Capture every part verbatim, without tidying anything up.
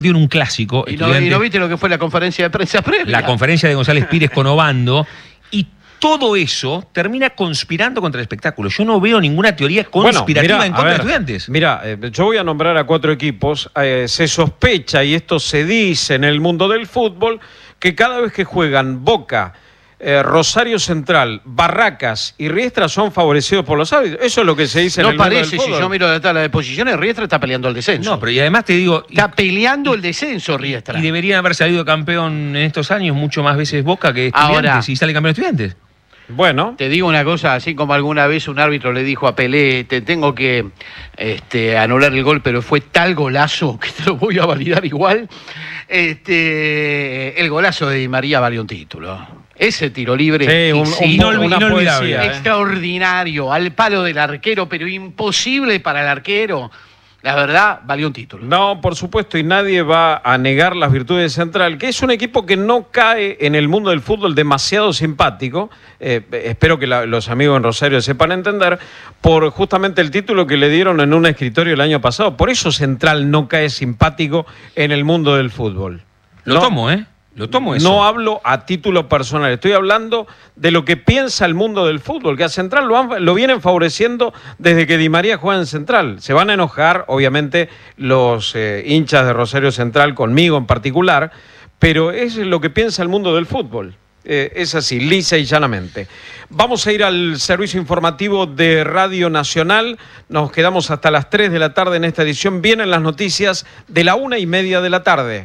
en un clásico. ¿Y no, ¿Y no viste lo que fue la conferencia de prensa previa? La conferencia de González Pires con Obando. Y todo eso termina conspirando contra el espectáculo. Yo no veo ninguna teoría conspirativa bueno, mirá, en contra ver, de estudiantes. Mira, eh, yo voy a nombrar a cuatro equipos. Eh, se sospecha, y esto se dice en el mundo del fútbol, que cada vez que juegan Boca, Eh, Rosario Central, Barracas y Riestra son favorecidos por los árbitros. Eso es lo que se dice no en el parece, mundo del fútbol. Si yo miro la tabla de posiciones, Riestra está peleando el descenso. No, pero y además te digo... Está peleando y, el descenso, Riestra. Y deberían haber salido campeón en estos años mucho más veces Boca que Estudiantes. Ahora, y sale campeón Estudiantes. Bueno. Te digo una cosa, así como alguna vez un árbitro le dijo a Pelé, te tengo que este, anular el gol, pero fue tal golazo que te lo voy a validar igual. Este, el golazo de Di María valió un título. Ese tiro libre sí, un, un, inolvidable, una poesía, extraordinario, ¿eh? Al palo del arquero, pero imposible para el arquero. La verdad, valió un título. No, por supuesto, y nadie va a negar las virtudes de Central, que es un equipo que no cae en el mundo del fútbol demasiado simpático. Eh, espero que la, los amigos en Rosario sepan entender, por justamente el título que le dieron en un escritorio el año pasado. Por eso Central no cae simpático en el mundo del fútbol. Lo ¿no? tomo, ¿eh? Lo tomo eso. No hablo a título personal, estoy hablando de lo que piensa el mundo del fútbol, que a Central lo, han, lo vienen favoreciendo desde que Di María juega en Central. Se van a enojar, obviamente, los eh, hinchas de Rosario Central, conmigo en particular, pero es lo que piensa el mundo del fútbol. Eh, es así, lisa y llanamente. Vamos a ir al servicio informativo de Radio Nacional. Nos quedamos hasta las tres de la tarde en esta edición. Vienen las noticias de la una y media de la tarde.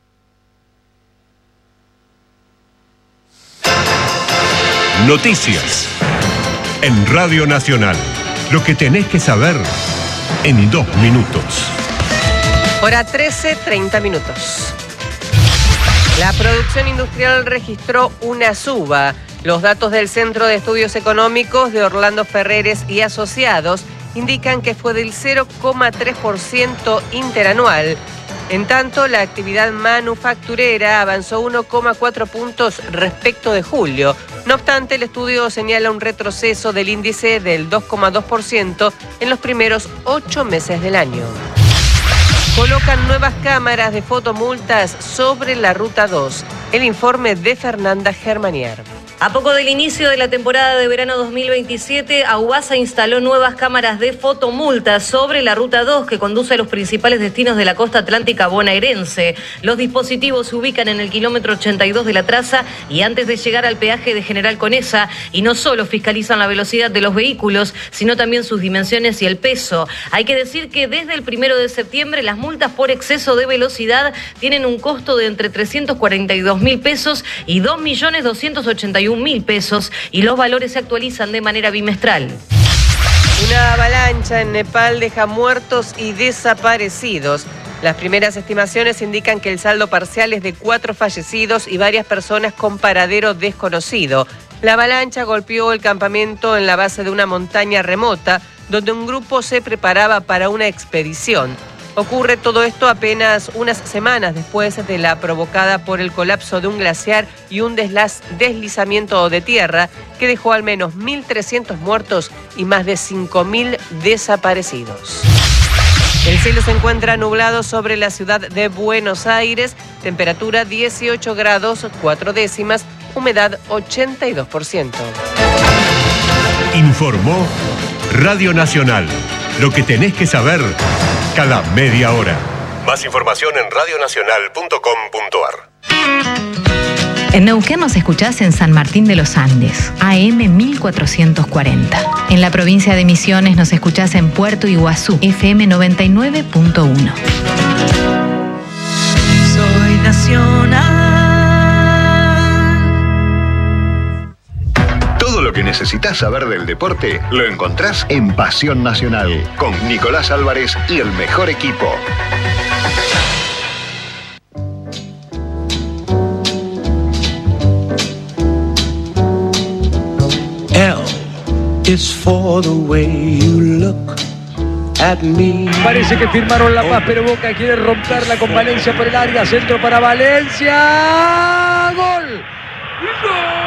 Noticias en Radio Nacional. Lo que tenés que saber en dos minutos. Hora trece, treinta minutos. La producción industrial registró una suba. Los datos del Centro de Estudios Económicos de Orlando Ferreres y Asociados indican que fue del cero coma tres por ciento interanual. En tanto, la actividad manufacturera avanzó uno coma cuatro puntos respecto de julio. No obstante, el estudio señala un retroceso del índice del dos coma dos por ciento en los primeros ocho meses del año. Colocan nuevas cámaras de fotomultas sobre la Ruta dos. El informe de Fernanda Germanier. A poco del inicio de la temporada de verano dos mil veintisiete, Aguasa instaló nuevas cámaras de fotomultas sobre la Ruta dos que conduce a los principales destinos de la costa atlántica bonaerense. Los dispositivos se ubican en el kilómetro ochenta y dos de la traza y antes de llegar al peaje de General Conesa, y no solo fiscalizan la velocidad de los vehículos, sino también sus dimensiones y el peso. Hay que decir que desde el primero de septiembre las multas por exceso de velocidad tienen un costo de entre trescientos cuarenta y dos mil pesos y dos millones doscientos ochenta y un mil pesos, y los valores se actualizan de manera bimestral. Una avalancha en Nepal deja muertos y desaparecidos. Las primeras estimaciones indican que el saldo parcial es de cuatro fallecidos y varias personas con paradero desconocido. La avalancha golpeó el campamento en la base de una montaña remota, donde un grupo se preparaba para una expedición. Ocurre todo esto apenas unas semanas después de la provocada por el colapso de un glaciar y un deslaz, deslizamiento de tierra que dejó al menos mil trescientos muertos y más de cinco mil desaparecidos. El cielo se encuentra nublado sobre la ciudad de Buenos Aires, temperatura dieciocho grados cuatro décimas, humedad ochenta y dos por ciento. Informó Radio Nacional. Lo que tenés que saber cada media hora. Más información en radionacional punto com punto ar. En Neuquén nos escuchás en San Martín de los Andes, A M mil cuatrocientos cuarenta. En la provincia de Misiones nos escuchás en Puerto Iguazú, F M noventa y nueve punto uno. Soy nacional. Todo lo que necesitas saber del deporte lo encontrás en Pasión Nacional, con Nicolás Álvarez y el mejor equipo. L is for the way you look at me. Parece que firmaron la paz, pero Boca quiere romperla con Valencia por el área. Centro para Valencia. ¡Gol! ¡Gol!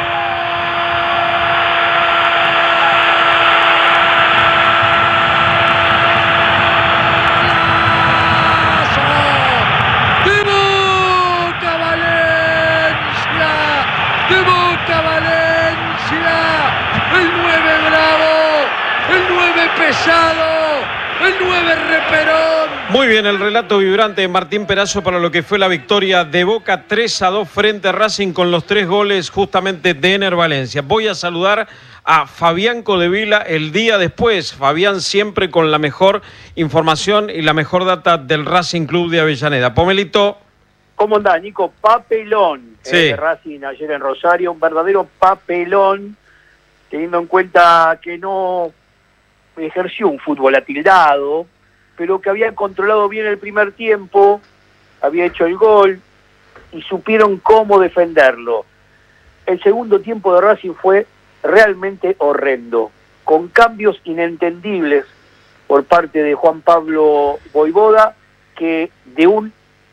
autorizado. El nueve Reperón. Muy bien, el relato vibrante de Martín Perazo para lo que fue la victoria de Boca tres a dos frente a Racing con los tres goles justamente de Ener Valencia. Voy a saludar a Fabián Codevila el día después. Fabián siempre con la mejor información y la mejor data del Racing Club de Avellaneda. Pomelito. ¿Cómo andás, Nico? Papelón. Sí. Eh, de Racing ayer en Rosario, un verdadero papelón, teniendo en cuenta que no ejerció un fútbol atildado, pero que había controlado bien el primer tiempo, había hecho el gol y supieron cómo defenderlo. El segundo tiempo de Racing fue realmente horrendo, con cambios inentendibles por parte de Juan Pablo Voivoda, que de un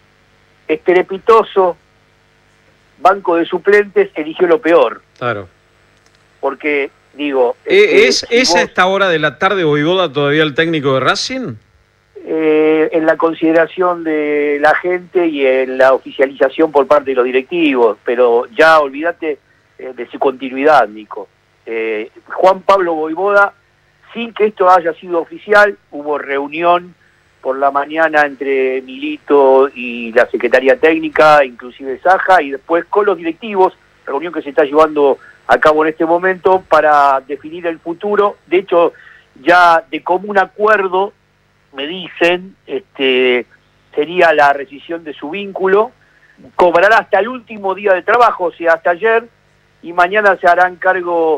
estrepitoso banco de suplentes eligió lo peor. Claro. Porque, digo... Eh, ¿Es, si ¿es vos, a esta hora de la tarde Voivoda todavía el técnico de Racing? Eh, en la consideración de la gente y en la oficialización por parte de los directivos, pero ya olvídate eh, de su continuidad, Nico. Eh, Juan Pablo Voivoda, sin que esto haya sido oficial, hubo reunión por la mañana entre Milito y la Secretaría Técnica, inclusive Saja, y después con los directivos, reunión que se está llevando a cabo en este momento para definir el futuro. De hecho, ya de común acuerdo, me dicen, este, sería la rescisión de su vínculo, cobrará hasta el último día de trabajo, o sea, hasta ayer, y mañana se harán cargo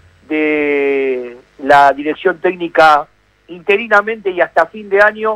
de la dirección técnica interinamente y hasta fin de año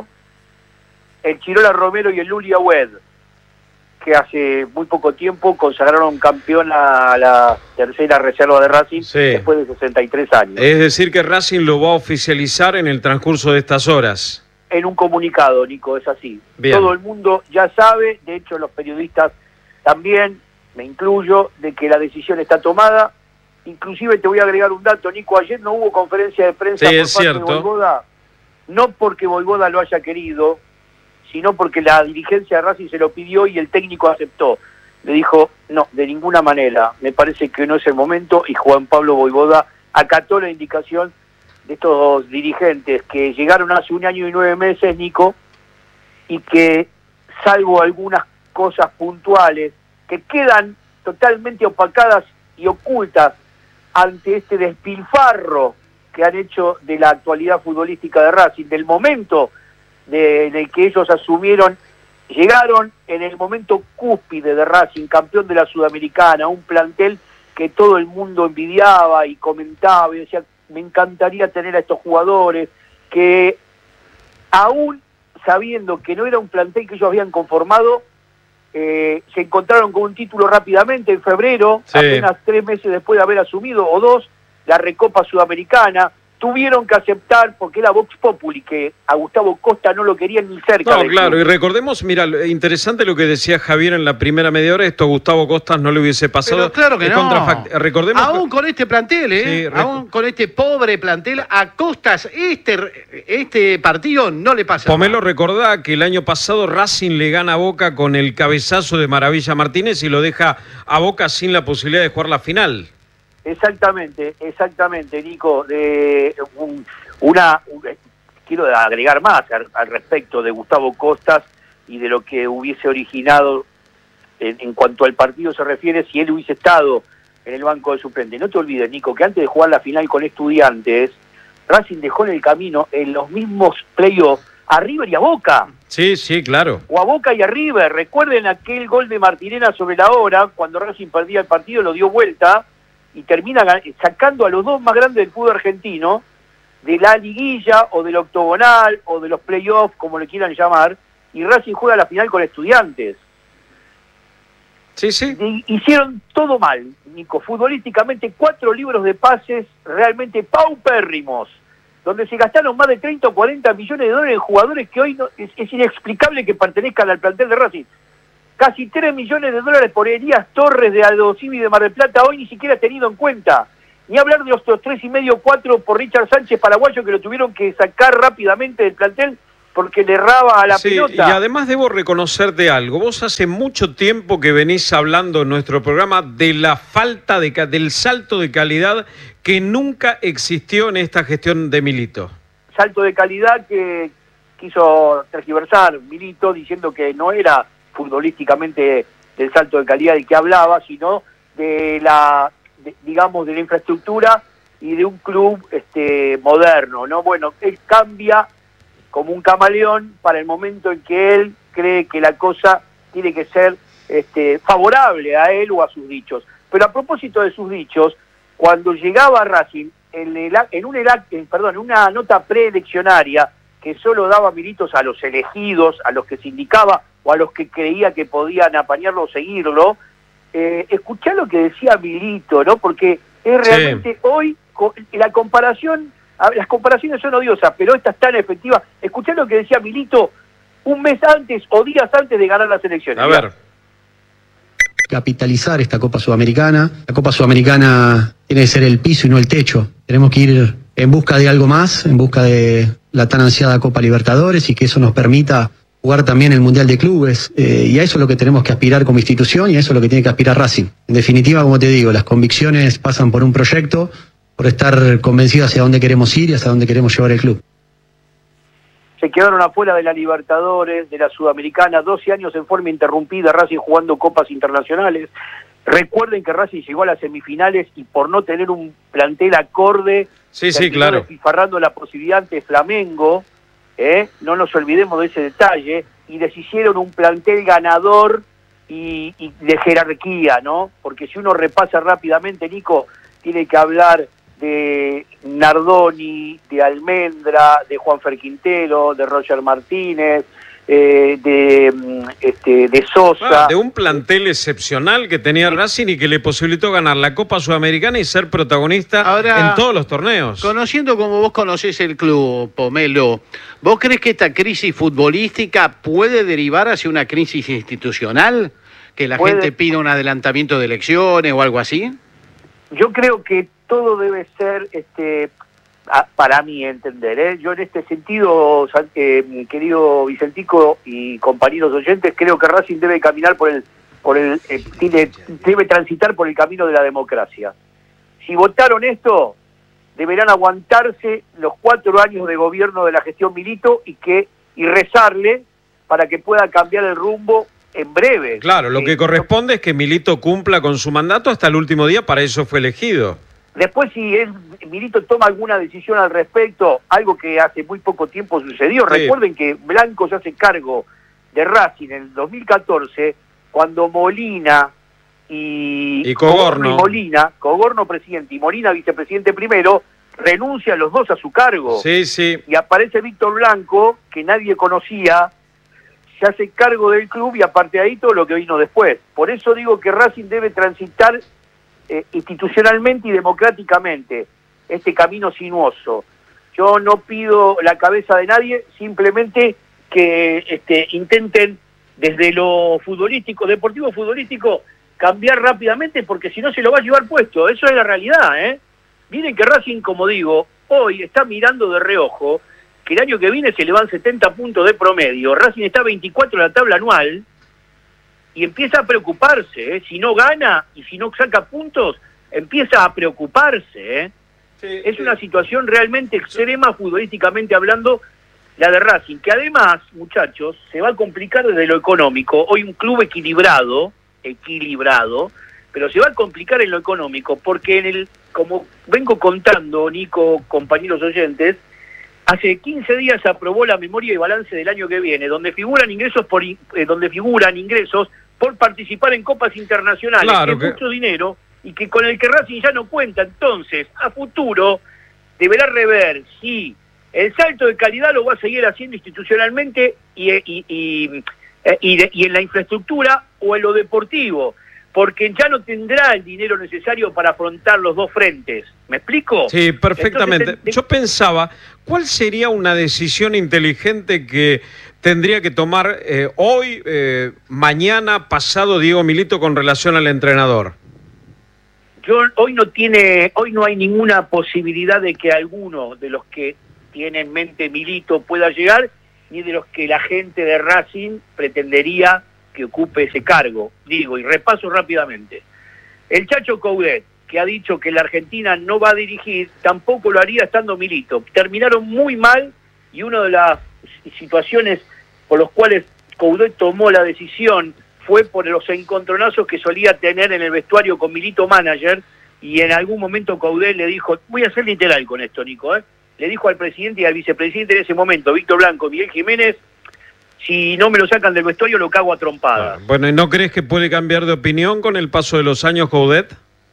el Chirola Romero y el Luli Agüed, que hace muy poco tiempo consagraron campeón a la tercera reserva de Racing, sí, después de sesenta y tres años. Es decir que Racing lo va a oficializar en el transcurso de estas horas. En un comunicado, Nico, es así. Bien. Todo el mundo ya sabe, de hecho los periodistas también, me incluyo, de que la decisión está tomada. Inclusive te voy a agregar un dato, Nico, ayer no hubo conferencia de prensa sí, por es parte cierto. de Voivoda, no porque Voivoda lo haya querido, sino porque la dirigencia de Racing se lo pidió y el técnico aceptó. Le dijo, no, de ninguna manera, me parece que no es el momento, y Juan Pablo Voivoda acató la indicación de estos dirigentes que llegaron hace un año y nueve meses, Nico, y que, salvo algunas cosas puntuales, que quedan totalmente opacadas y ocultas ante este despilfarro que han hecho de la actualidad futbolística de Racing, del momento de, en el que ellos asumieron, llegaron en el momento cúspide de Racing, campeón de la Sudamericana, un plantel que todo el mundo envidiaba y comentaba y decía, me encantaría tener a estos jugadores, que aún sabiendo que no era un plantel que ellos habían conformado, eh, se encontraron con un título rápidamente en febrero, sí, apenas tres meses después de haber asumido, o dos, la Recopa Sudamericana. Tuvieron que aceptar, porque era Vox Populi, que a Gustavo Costa no lo querían ni cerca. No, claro, club. Y recordemos, mira, interesante lo que decía Javier en la primera media hora, esto a Gustavo Costas no le hubiese pasado. Pero claro que no. Contrafact... Recordemos Aún con este plantel, ¿eh? Sí, rec... Aún con este pobre plantel, a Costas este, este partido no le pasa. Pomelo, recordá que el año pasado Racing le gana a Boca con el cabezazo de Maravilla Martínez y lo deja a Boca sin la posibilidad de jugar la final. Exactamente, exactamente, Nico. De un, una, un, quiero agregar más al, al respecto de Gustavo Costas y de lo que hubiese originado en, en cuanto al partido se refiere, si él hubiese estado en el banco de suplentes. No te olvides, Nico, que antes de jugar la final con Estudiantes, Racing dejó en el camino en los mismos playoffs a River y a Boca. Sí, sí, claro. O a Boca y a River. Recuerden aquel gol de Martinena sobre la hora, cuando Racing perdía el partido, lo dio vuelta y termina sacando a los dos más grandes del fútbol argentino de la liguilla o del octogonal o de los playoffs, como le quieran llamar, y Racing juega la final con Estudiantes. Sí, sí. Y hicieron todo mal, Nico. Futbolísticamente, cuatro libros de pases realmente paupérrimos, donde se gastaron más de treinta o cuarenta millones de dólares en jugadores que hoy no, es, es inexplicable que pertenezcan al plantel de Racing. Casi tres millones de dólares por Elías Torres de Aldo Civi de Mar del Plata, hoy ni siquiera tenido en cuenta. Ni hablar de los tres y medio, cuatro por Richard Sánchez, paraguayo, que lo tuvieron que sacar rápidamente del plantel porque le erraba a la sí, pelota. Y además debo reconocerte algo. Vos hace mucho tiempo que venís hablando en nuestro programa de la falta de del salto de calidad que nunca existió en esta gestión de Milito. salto de calidad que quiso tergiversar Milito diciendo que no era futbolísticamente del salto de calidad del que hablaba, sino de la, de, digamos, de la infraestructura y de un club este, moderno, ¿no? Bueno, él cambia como un camaleón para el momento en que él cree que la cosa tiene que ser este, favorable a él o a sus dichos. Pero a propósito de sus dichos, cuando llegaba a Racing, en, el, en, un, en, perdón, en una nota preeleccionaria que solo daba Militos a los elegidos, a los que se indicaba o a los que creía que podían apañarlo o seguirlo, eh, escuchá lo que decía Milito, ¿no? Porque es realmente sí. Hoy la comparación, las comparaciones son odiosas, pero esta es tan efectiva. Escuchá lo que decía Milito un mes antes o días antes de ganar las elecciones. A ver. Capitalizar esta Copa Sudamericana. La Copa Sudamericana tiene que ser el piso y no el techo. Tenemos que ir en busca de algo más, en busca de la tan ansiada Copa Libertadores y que eso nos permita jugar también el Mundial de Clubes. Eh, y a eso es lo que tenemos que aspirar como institución y a eso es lo que tiene que aspirar Racing. En definitiva, como te digo, las convicciones pasan por un proyecto, por estar convencido hacia dónde queremos ir y hacia dónde queremos llevar el club. Se quedaron afuera de la Libertadores, de la Sudamericana, doce años en forma interrumpida, Racing jugando copas internacionales. Recuerden que Racing llegó a las semifinales y por no tener un plantel acorde, sí, sí, claro, despilfarrando la posibilidad ante Flamengo, ¿eh? No nos olvidemos de ese detalle, y deshicieron un plantel ganador y, y de jerarquía, ¿no? Porque si uno repasa rápidamente, Nico, tiene que hablar de Nardoni, de Almendra, de Juanfer Quintero, de Roger Martínez, eh, de, este, de Sosa. Ah, de un plantel excepcional que tenía Racing y que le posibilitó ganar la Copa Sudamericana y ser protagonista ahora, en todos los torneos. Conociendo como vos conocés el club, Pomelo, ¿vos crees que esta crisis futbolística puede derivar hacia una crisis institucional? ¿Que la ¿Puede? gente pida un adelantamiento de elecciones o algo así? Yo creo que todo debe ser, este, a, para mí entender, ¿eh? Yo en este sentido, eh, querido Vicentico y compañeros oyentes, creo que Racing debe caminar por el, por el, eh, tiene, debe transitar por el camino de la democracia. Si votaron esto, deberán aguantarse los cuatro años de gobierno de la gestión Milito y que y rezarle para que pueda cambiar el rumbo en breve. Claro, lo que eh, corresponde es que Milito cumpla con su mandato hasta el último día, para eso fue elegido. Después, si él, Milito toma alguna decisión al respecto, algo que hace muy poco tiempo sucedió, sí. Recuerden que Blanco se hace cargo de Racing en el dos mil catorce, cuando Molina y, y Cogorno. y Molina, Cogorno presidente y Molina vicepresidente primero, renuncian los dos a su cargo. Sí, sí. Y aparece Víctor Blanco, que nadie conocía, se hace cargo del club y aparte de ahí todo lo que vino después. Por eso digo que Racing debe transitar eh, institucionalmente y democráticamente este camino sinuoso. Yo no pido la cabeza de nadie, simplemente que este, intenten desde lo futbolístico, deportivo futbolístico, cambiar rápidamente, porque si no se lo va a llevar puesto. Eso es la realidad, ¿eh? Miren que Racing, como digo, hoy está mirando de reojo que el año que viene se le van setenta puntos de promedio. Racing está veinticuatro en la tabla anual y empieza a preocuparse, ¿eh? Si no gana y si no saca puntos, empieza a preocuparse, ¿eh? Sí, es sí. Una situación realmente extrema futbolísticamente hablando, la de Racing, que además, muchachos, se va a complicar desde lo económico. Hoy un club equilibrado, equilibrado, pero se va a complicar en lo económico, porque en el, como vengo contando, Nico, compañeros oyentes, hace quince días se aprobó la memoria y balance del año que viene, donde figuran ingresos por eh, donde figuran ingresos por participar en copas internacionales, claro, que es mucho dinero y que con el que Racing ya no cuenta. Entonces, a futuro deberá rever si el salto de calidad lo va a seguir haciendo institucionalmente y, y, y, y, de, y en la infraestructura o en lo deportivo, porque ya no tendrá el dinero necesario para afrontar los dos frentes. ¿Me explico? Sí, perfectamente. Entonces, te, te... Yo pensaba, ¿cuál sería una decisión inteligente que tendría que tomar eh, hoy, eh, mañana, pasado Diego Milito con relación al entrenador? Yo, hoy no tiene, hoy no hay ninguna posibilidad de que alguno de los que tiene en mente Milito pueda llegar, ni de los que la gente de Racing pretendería que ocupe ese cargo. Digo, y repaso rápidamente. El Chacho Coudet, que ha dicho que la Argentina no va a dirigir, tampoco lo haría estando Milito. Terminaron muy mal y una de las situaciones por las cuales Coudet tomó la decisión fue por los encontronazos que solía tener en el vestuario con Milito manager, y en algún momento Coudet le dijo, voy a ser literal con esto, Nico, ¿eh? le dijo al presidente y al vicepresidente en ese momento, Víctor Blanco, Miguel Jiménez, si no me lo sacan del vestuario lo cago a trompadas. Ah, bueno, ¿y no crees que puede cambiar de opinión con el paso de los años Coudet?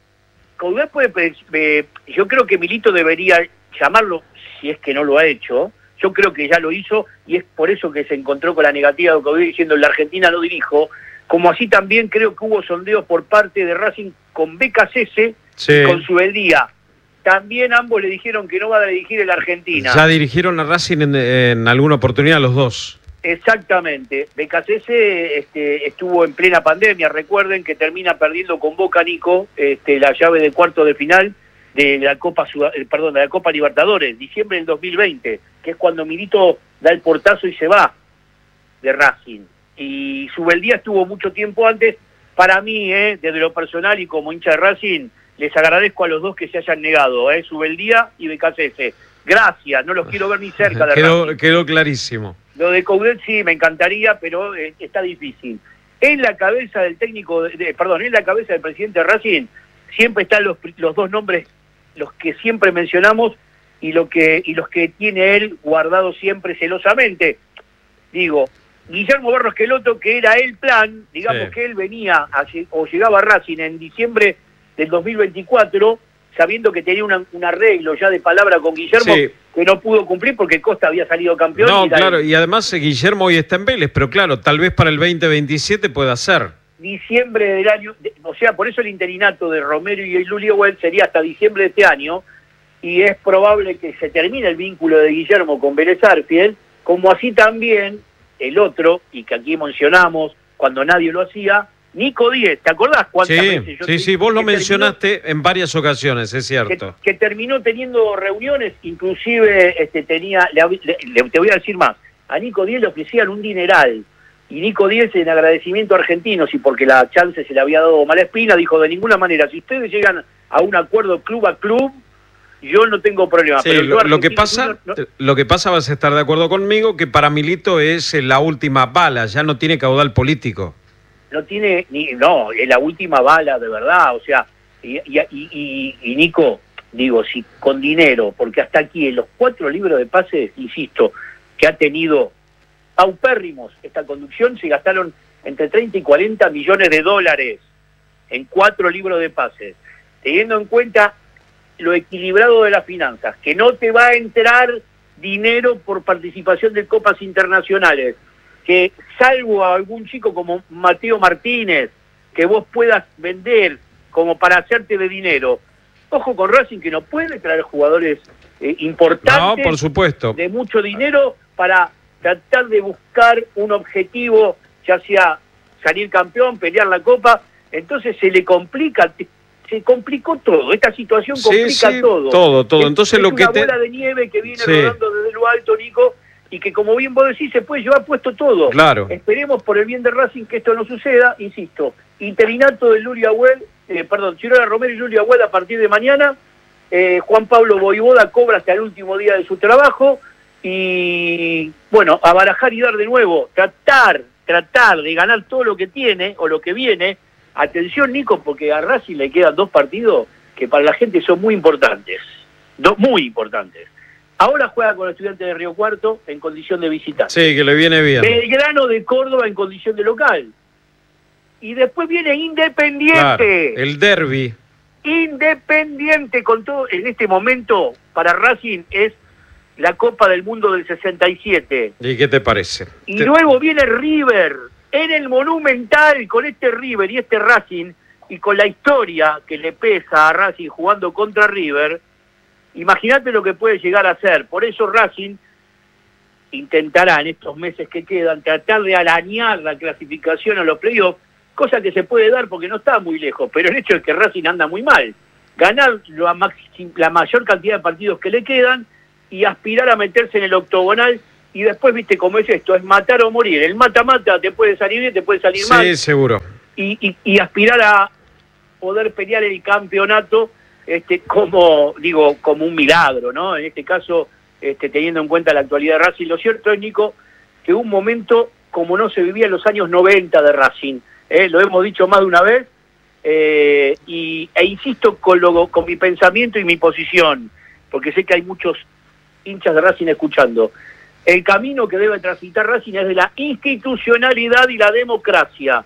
Coudet puede, eh, yo creo que Milito debería llamarlo, si es que no lo ha hecho, yo creo que ya lo hizo, y es por eso que se encontró con la negativa de Coudet diciendo la Argentina no dirijo, como así también creo que hubo sondeos por parte de Racing con Becasese sí. y con Subeldía. También ambos le dijeron que no va a dirigir en la Argentina. Ya dirigieron a Racing en, en alguna oportunidad los dos. Exactamente. Becasese este, estuvo en plena pandemia, recuerden que termina perdiendo con Boca, Nico, este, la llave de cuarto de final de la Copa Sud perdón, de la Copa Libertadores, diciembre del dos mil veinte, que es cuando Milito da el portazo y se va de Racing. Y Subeldía estuvo mucho tiempo antes. Para mí, eh, desde lo personal y como hincha de Racing, les agradezco a los dos que se hayan negado, eh, Subeldía y Becasese. Gracias, no los quiero ver ni cerca de quedó, Racing. Quedó clarísimo. Lo de Coudet sí, me encantaría, pero eh, está difícil. En la cabeza del técnico, de, de, perdón, en la cabeza del presidente de Racing, siempre están los, los dos nombres, los que siempre mencionamos y, lo que, y los que tiene él guardados siempre celosamente. Digo, Guillermo Barros Queloto, que era el plan, digamos sí. que él venía a, o llegaba a Racing en diciembre del dos mil veinticuatro, sabiendo que tenía una, un arreglo ya de palabra con Guillermo, sí. que no pudo cumplir porque Costa había salido campeón. No, y claro, y además eh, Guillermo hoy está en Vélez, pero claro, tal vez para el veinte veintisiete pueda ser. Diciembre del año, de, o sea, por eso el interinato de Romero y Lulio Well sería hasta diciembre de este año, y es probable que se termine el vínculo de Guillermo con Vélez Sarsfield, como así también el otro, y que aquí mencionamos cuando nadie lo hacía, Nico Díez. ¿Te acordás cuántas sí, veces yo Sí, te, sí, vos lo terminó, mencionaste en varias ocasiones, es cierto. Que, que terminó teniendo reuniones, inclusive este, tenía, le, le, te voy a decir más, a Nico Díez le ofrecían un dineral, y Nico Díez en agradecimiento a Argentinos, y porque la chance se le había dado Malespina, dijo de ninguna manera, si ustedes llegan a un acuerdo club a club, yo no tengo problema. Sí, pero lo, lo que pasa, no, no. lo que pasa, vas a estar de acuerdo conmigo, que para Milito es la última bala, ya no tiene caudal político. No tiene, ni no, es la última bala de verdad, o sea, y, y, y, y Nico, digo, si con dinero, porque hasta aquí en los cuatro libros de pases, insisto, que ha tenido paupérrimos esta conducción, se gastaron entre treinta y cuarenta millones de dólares en cuatro libros de pases, teniendo en cuenta lo equilibrado de las finanzas, que no te va a entrar dinero por participación de copas internacionales, que salvo a algún chico como Mateo Martínez, que vos puedas vender como para hacerte de dinero. Ojo con Racing, que no puede traer jugadores eh, importantes, no, por supuesto, de mucho dinero para tratar de buscar un objetivo, ya sea salir campeón, pelear la copa. Entonces se le complica, se complicó todo, esta situación complica sí, sí, todo. Todo, todo. Es, Entonces es lo una que te... bola de nieve que viene sí. rodando desde lo alto, Nico, y que como bien vos decís, se puede llevar puesto todo. Claro. Esperemos por el bien de Racing que esto no suceda, insisto, interinato de Lulio Agüel, eh, perdón, Chirola Romero y Lulio Agüel a partir de mañana, eh, Juan Pablo Voivoda cobra hasta el último día de su trabajo, y bueno, a barajar y dar de nuevo, tratar, tratar de ganar todo lo que tiene, o lo que viene. Atención, Nico, porque a Racing le quedan dos partidos que para la gente son muy importantes, dos muy importantes. Ahora juega con el Estudiantes de Río Cuarto en condición de visitante. Sí, que le viene bien. Belgrano de Córdoba en condición de local. Y después viene Independiente. Claro, el derbi. Independiente con todo, en este momento, para Racing es la Copa del Mundo del sesenta y siete. ¿Y qué te parece? Y te... luego viene River en el Monumental con este River y este Racing, y con la historia que le pesa a Racing jugando contra River. Imagínate lo que puede llegar a ser. Por eso Racing intentará en estos meses que quedan tratar de arañar la clasificación a los playoffs, cosa que se puede dar porque no está muy lejos, pero el hecho es que Racing anda muy mal. Ganar la, maxi, la mayor cantidad de partidos que le quedan y aspirar a meterse en el octogonal, y después, viste cómo es esto, es matar o morir. El mata-mata te puede salir bien, te puede salir sí, mal. Sí, seguro. Y, y, y aspirar a, poder pelear el campeonato este, como, digo, como un milagro, ¿no? En este caso, este, teniendo en cuenta la actualidad de Racing. Lo cierto es, Nico, que un momento como no se vivía en los años noventa de Racing, ¿eh? Lo hemos dicho más de una vez, eh, y, e insisto con, lo, con mi pensamiento y mi posición, porque sé que hay muchos hinchas de Racing escuchando. El camino que debe transitar Racing es de la institucionalidad y la democracia,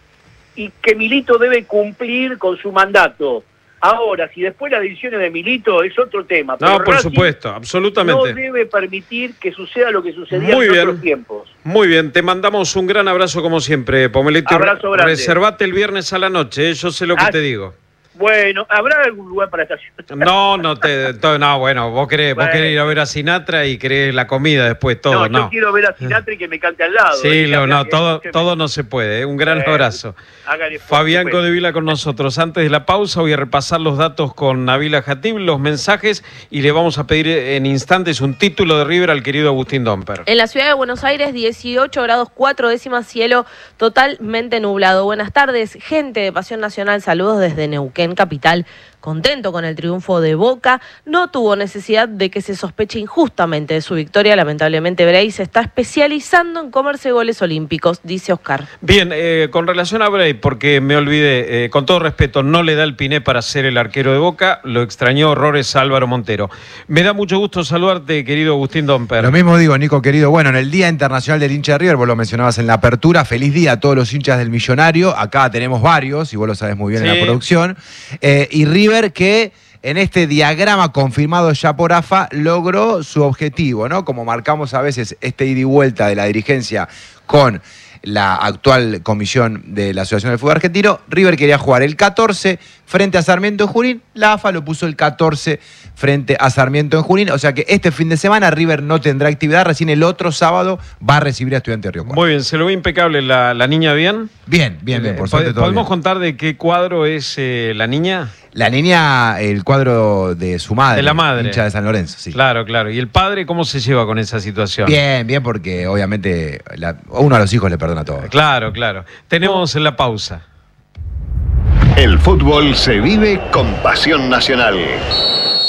y que Milito debe cumplir con su mandato. Ahora, si después las decisiones de Milito es otro tema. Pero no, por Racing supuesto, absolutamente. no debe permitir que suceda lo que sucedía Muy en bien. otros tiempos. Muy bien, te mandamos un gran abrazo como siempre, Pomelito. Abrazo grande. Reservate el viernes a la noche, ¿eh? Yo sé lo que Ah, te digo. Bueno, ¿habrá algún lugar para estacionar? No, no, te, to- no, bueno, vos querés, Bueno. vos querés ir a ver a Sinatra y querés la comida después, todo, No, no. yo quiero ver a Sinatra y que me cante al lado. Sí, ¿eh? lo- no, Que- todo, que- todo no se puede, ¿eh? Un gran Bueno, abrazo. hágale fuerza, Fabián pues. Codevila con nosotros. Antes de la pausa voy a repasar los datos con Nabila Jatib, los mensajes, y le vamos a pedir en instantes un título de River al querido Agustín Domper. En la ciudad de Buenos Aires, dieciocho grados cuatro décimas, cielo totalmente nublado. Buenas tardes, gente de Pasión Nacional, saludos desde Neuquén, capital. Contento con el triunfo de Boca, no tuvo necesidad de que se sospeche injustamente de su victoria. Lamentablemente, Bray se está especializando en comerse goles olímpicos, dice Oscar. Bien, eh, con relación a Bray, porque me olvidé, eh, con todo respeto, no le da el piné para ser el arquero de Boca, lo extrañó horrores Álvaro Montero. Me da mucho gusto saludarte, querido Agustín Domper. Lo mismo digo, Nico, querido. Bueno, en el Día Internacional del Hincha de River, vos lo mencionabas en la apertura, feliz día a todos los hinchas del Millonario. Acá tenemos varios, y vos lo sabés muy bien Sí. en la producción. Eh, y River que en este diagrama confirmado ya por A F A logró su objetivo, ¿no? Como marcamos a veces este ida y vuelta de la dirigencia con la actual comisión de la Asociación del Fútbol Argentino, River quería jugar el catorce frente a Sarmiento en Junín, la A F A lo puso el catorce frente a Sarmiento en Junín, o sea que este fin de semana River no tendrá actividad, recién el otro sábado va a recibir a Estudiantes de Río Cuarto. Muy bien, ¿se lo ve impecable la, la niña bien? Bien, bien, bien, por Eh, suerte todo ¿Podemos bien. contar de qué cuadro es eh, la niña? La niña, el cuadro de su madre. De la madre. Hincha de San Lorenzo, sí. Claro, claro. ¿Y el padre cómo se lleva con esa situación? Bien, bien, porque obviamente la- uno a los hijos le perdona todo. Claro, claro. Tenemos la pausa. El fútbol se vive con Pasión Nacional.